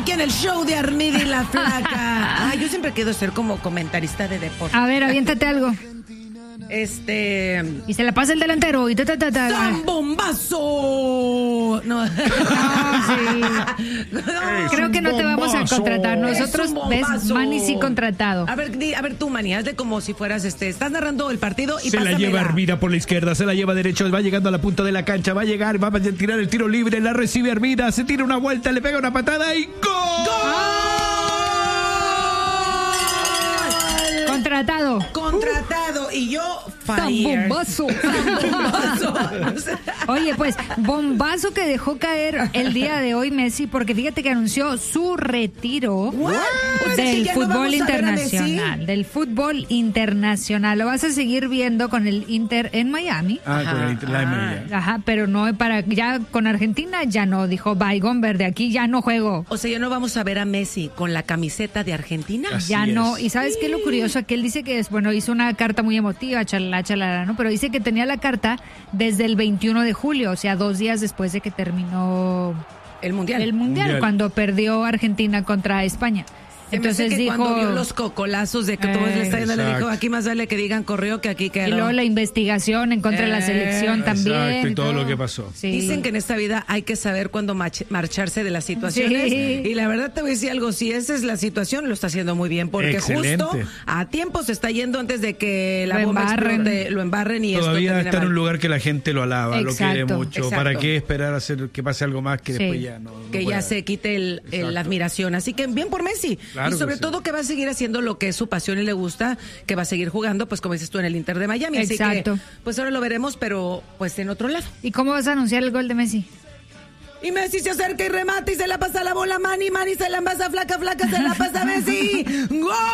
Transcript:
aquí en el show de Armida y la Flaca. Yo siempre quiero ser como comentarista de deporte. A ver, aviéntate algo. Y se la pasa el delantero y ¡Zambombazo! No. Sí. Creo que no te vamos a contratar. Nosotros, ves, Manny sí contratado. A ver tú, Manny, hazle como si fueras estás narrando el partido y se la lleva Armida por la izquierda, se la lleva derecho, va llegando a la punta de la cancha, va a llegar, va a tirar el tiro libre, la recibe Armida, se tira una vuelta, le pega una patada y ¡gol! Contratado y yo bombazo. Oye, pues bombazo que dejó caer el día de hoy Messi, porque fíjate que anunció su retiro del fútbol internacional. Del fútbol internacional. Lo vas a seguir viendo con el Inter en Miami. Con el Inter en Miami. Ajá, pero no ya con Argentina ya no, dijo Baigón Verde, aquí ya no juego. O sea, ya no vamos a ver a Messi con la camiseta de Argentina. Ya no. Y ¿sabes qué es lo curioso? Que él dice que hizo una carta muy emotiva, chalala, ¿no? Pero dice que tenía la carta desde el 21 de julio, o sea, 2 días después de que terminó el mundial, cuando perdió Argentina contra España. Entonces dijo, cuando vio los cocolazos de que todos le están yendo, le dijo, aquí más vale que digan corrió que aquí quedó. Y luego la investigación en contra de la selección también. Exacto, y todo lo que pasó. Sí. Dicen que en esta vida hay que saber cuándo marcharse de las situaciones. Sí. Y la verdad te voy a decir algo, si esa es la situación, lo está haciendo muy bien, porque justo a tiempo se está yendo antes de que la bomba explote, lo embarren y todavía esto está en un lugar que la gente lo alaba, lo quiere mucho. Exacto. ¿Para qué esperar a que pase algo más que después ya no que ya se quite la admiración? Así que bien por Messi. Claro, y sobre todo que va a seguir haciendo lo que es su pasión y le gusta, que va a seguir jugando, pues como dices tú, en el Inter de Miami. Exacto. Así que, pues ahora lo veremos, pero pues en otro lado. ¿Y cómo vas a anunciar el gol de Messi? Y Messi se acerca y remata y se la pasa la bola a Manny se la pasa Flaca, se la pasa a Messi. ¡Gol!